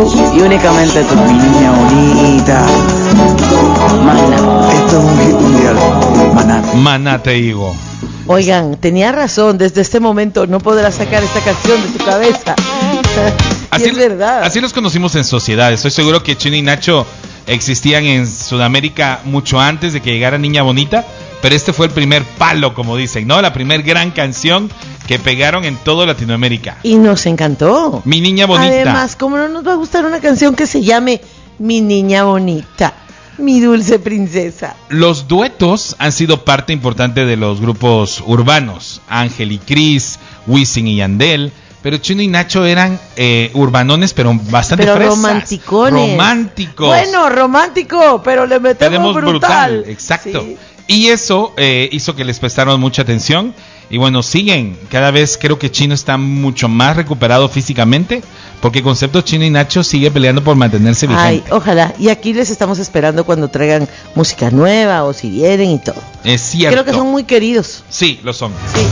tú y únicamente tú, mi niña bonita. Maná. Esto es un hit mundial. Maná. Maná, te digo. Oigan, tenía razón, desde este momento no podrás sacar esta canción de tu cabeza. Así es verdad. Así los conocimos en sociedad. Estoy seguro que Chino y Nacho existían en Sudamérica mucho antes de que llegara Niña Bonita, pero este fue el primer palo, como dicen, ¿no? La primer gran canción que pegaron en toda Latinoamérica. Y nos encantó. Mi Niña Bonita. Además, ¿cómo no nos va a gustar una canción que se llame Mi Niña Bonita? Mi dulce princesa. Los duetos han sido parte importante de los grupos urbanos. Ángel y Cris, Wisin y Yandel. Pero Chino y Nacho eran urbanones, pero bastante fresas. Romanticones. Románticos. Bueno, romántico, pero le metemos brutal. Exacto. Sí. Y eso hizo que les prestaron mucha atención. Y bueno, siguen. Cada vez creo que Chino está mucho más recuperado físicamente, porque Concepto Chino y Nacho sigue peleando por mantenerse vigente. Ay, ojalá. Y aquí les estamos esperando cuando traigan música nueva o si vienen y todo. Es cierto. Creo que son muy queridos. Sí, lo son. Sí.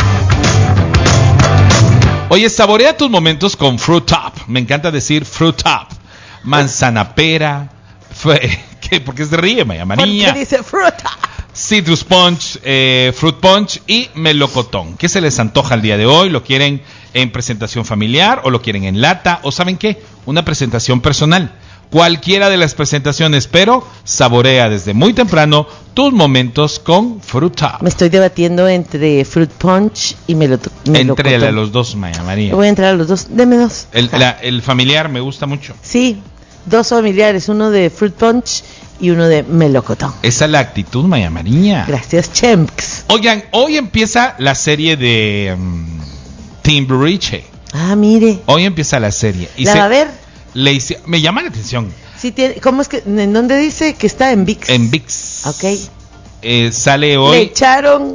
Oye, saborea tus momentos con Fruit Top. Me encanta decir Fruit Top. Manzana pera. ¿Por qué se ríe, Maya María? Porque dice Fruit Top. Citrus Punch, Fruit Punch y melocotón. ¿Qué se les antoja el día de hoy? ¿Lo quieren en presentación familiar o lo quieren en lata? ¿O saben qué? Una presentación personal. Cualquiera de las presentaciones, pero saborea desde muy temprano tus momentos con Fruit Top. Me estoy debatiendo entre Fruit Punch y melocotón. Entre a los dos, Maya María. Voy a entrar a los dos. Deme dos. El familiar me gusta mucho. Sí, dos familiares, uno de Fruit Punch y uno de melocotón. Esa es la actitud, Maya María. Gracias, Chemps. Oigan, hoy empieza la serie de Timbiriche. Ah, mire. Hoy empieza la serie. ¿La va a ver? Me llama la atención. Sí, ¿cómo es que? ¿En dónde dice que está? En ViX. En ViX. Ok. Sale hoy. Le echaron.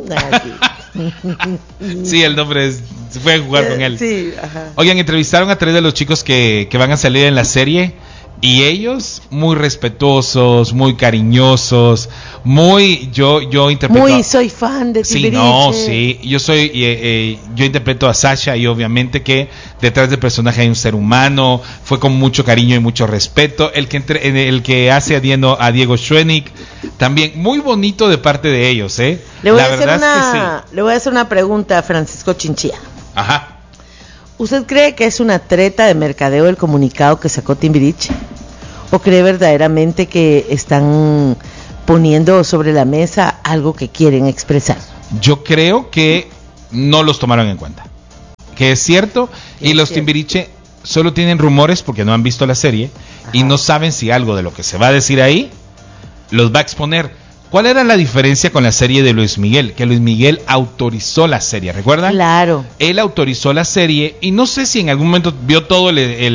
Sí, el nombre se fue a jugar con él. Sí, ajá. Oigan, entrevistaron a 3 de los chicos que van a salir en la serie. Y ellos muy respetuosos, muy cariñosos, yo interpreto. Soy fan de Timbiriche. Sí, no, sí. Yo interpreto a Sasha y obviamente que detrás del personaje hay un ser humano. Fue con mucho cariño y mucho respeto. El que hace a Diego Schwenig también muy bonito de parte de ellos, ¿eh? Le voy a hacer una pregunta a Francisco Chinchilla. Ajá. ¿Usted cree que es una treta de mercadeo el comunicado que sacó Timbiriche? ¿O cree verdaderamente que están poniendo sobre la mesa algo que quieren expresar? Yo creo que no los tomaron en cuenta. Que es cierto, y los Timbiriche solo tienen rumores porque no han visto la serie. Ajá. Y no saben si algo de lo que se va a decir ahí los va a exponer. ¿Cuál era la diferencia con la serie de Luis Miguel? Que Luis Miguel autorizó la serie, ¿recuerdan? Claro. Él autorizó la serie y no sé si en algún momento vio todo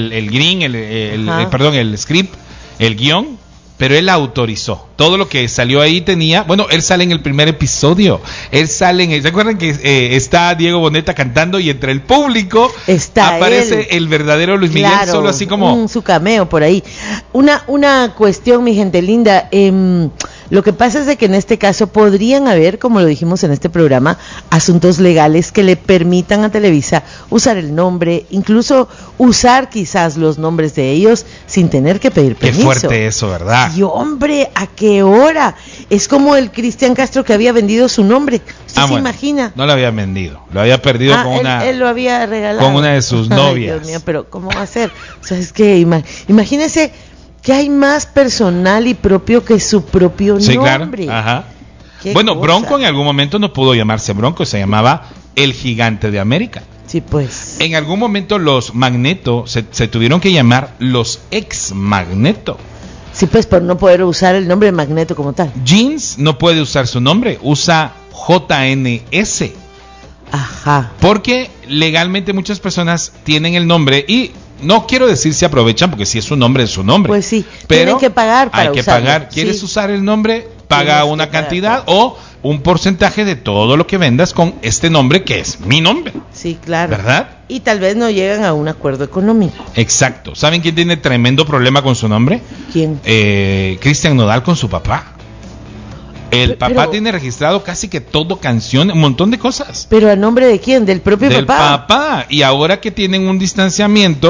el script, el guión, pero él autorizó. Todo lo que salió ahí tenía... Bueno, él sale en el primer episodio. ¿Se acuerdan que está Diego Boneta cantando y entre el público aparece el verdadero Luis Miguel? Solo así como... su cameo por ahí. Una cuestión, mi gente linda... Lo que pasa es de que en este caso podrían haber, como lo dijimos en este programa, asuntos legales que le permitan a Televisa usar el nombre, incluso usar quizás los nombres de ellos sin tener que pedir permiso. Qué fuerte eso, ¿verdad? Y hombre, ¿a qué hora? Es como el Cristian Castro que había vendido su nombre. ¿Usted se imagina? No lo había vendido, lo había perdido con él lo había regalado. Con una de sus novias. Ay, Dios mío, pero ¿cómo va a ser? O sea, es que imagínese que hay más personal y propio que su propio nombre. Sí, claro. Ajá. Bueno, cosa. Bronco en algún momento no pudo llamarse Bronco, se llamaba El Gigante de América. Sí, pues. En algún momento los Magneto se tuvieron que llamar los Ex Magneto. Sí, pues, por no poder usar el nombre de Magneto como tal. Jeans no puede usar su nombre, usa JNS. Ajá. Porque legalmente muchas personas tienen el nombre y no quiero decir se aprovechan porque si es su nombre es su nombre. Pues sí, pero tienen que pagar para hay que usarlo. pagar. ¿Quieres usar el nombre? Paga una cantidad o un porcentaje de todo lo que vendas con este nombre que es mi nombre. Sí, claro. ¿Verdad? Y tal vez no llegan a un acuerdo económico. Exacto. ¿Saben quién tiene tremendo problema con su nombre? ¿Quién? Cristian Nodal con su papá. El papá tiene registrado casi que todo canción, un montón de cosas. ¿Pero a nombre de quién? ¿Del propio papá? Del papá. Y ahora que tienen un distanciamiento,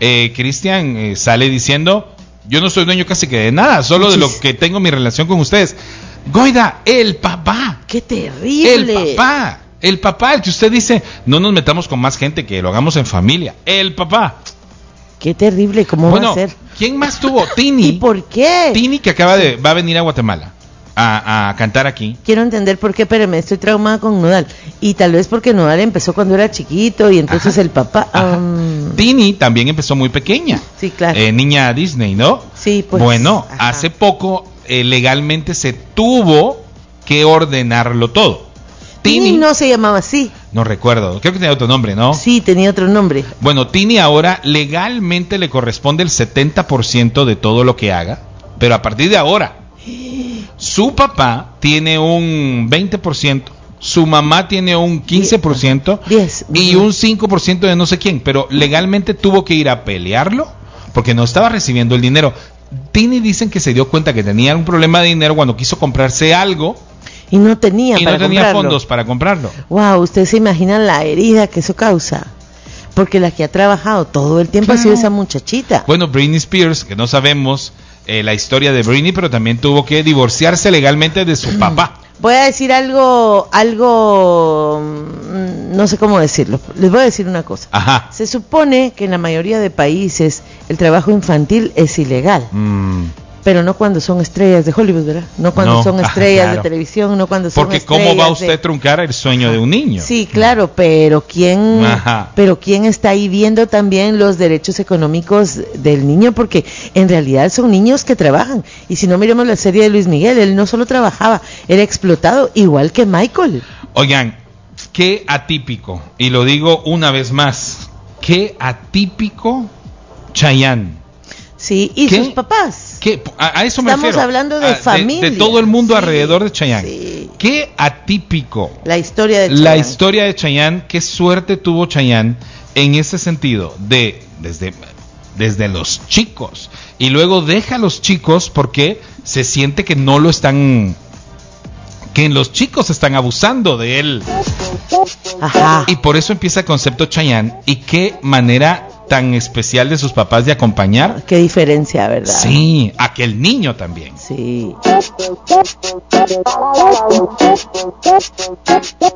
Cristian sale diciendo, yo no soy dueño casi que de nada, solo de lo que tengo mi relación con ustedes. Goida, el papá. ¡Qué terrible! El papá, el que usted dice, no nos metamos con más gente, que lo hagamos en familia. El papá. ¡Qué terrible! ¿Cómo va a ser? ¿Quién más tuvo? Tini. ¿Y por qué? Tini, que va a venir a Guatemala a cantar aquí. Quiero entender por qué, pero me estoy traumada con Nodal. Y tal vez porque Nodal empezó cuando era chiquito y entonces el papá... Tini también empezó muy pequeña. Sí, claro. Niña Disney, ¿no? Sí, pues... Bueno, hace poco legalmente se tuvo que ordenarlo todo. Tini no se llamaba así. No recuerdo, creo que tenía otro nombre, ¿no? Sí, tenía otro nombre. Bueno, Tini ahora legalmente le corresponde el 70% de todo lo que haga, pero a partir de ahora, su papá tiene un 20%, su mamá tiene un 15% 10. Y un 5% de no sé quién, pero legalmente tuvo que ir a pelearlo porque no estaba recibiendo el dinero. Tini dicen que se dio cuenta que tenía un problema de dinero cuando quiso comprarse algo y no tenía fondos para comprarlo. Wow, ustedes se imaginan la herida que eso causa, porque la que ha trabajado todo el tiempo ha sido esa muchachita. Bueno, Britney Spears, que no sabemos la historia de Britney, pero también tuvo que divorciarse legalmente de su papá. Voy a decir algo, no sé cómo decirlo. Les voy a decir una cosa. Ajá. Se supone que en la mayoría de países el trabajo infantil es ilegal. Pero no cuando son estrellas de Hollywood, ¿verdad? No cuando son estrellas de televisión, no cuando son estrellas. Porque ¿cómo va usted a truncar el sueño de un niño? Sí, claro, pero ¿quién está ahí viendo también los derechos económicos del niño? Porque en realidad son niños que trabajan. Y si no miremos la serie de Luis Miguel, él no solo trabajaba, era explotado, igual que Michael. Oigan, qué atípico, y lo digo una vez más, qué atípico Chayanne. Sí, y sus papás. A eso me refiero. Estamos hablando de familia. De todo el mundo alrededor de Chayanne. Sí. Qué atípico. La historia de Chayanne. La historia de Chayanne, qué suerte tuvo Chayanne en ese sentido, desde los chicos. Y luego deja a los chicos porque se siente que no lo están... que los chicos están abusando de él. Ajá. Y por eso empieza el concepto Chayanne. Y qué manera tan especial de sus papás de acompañar. Qué diferencia, ¿verdad? Sí, aquel niño también. Sí.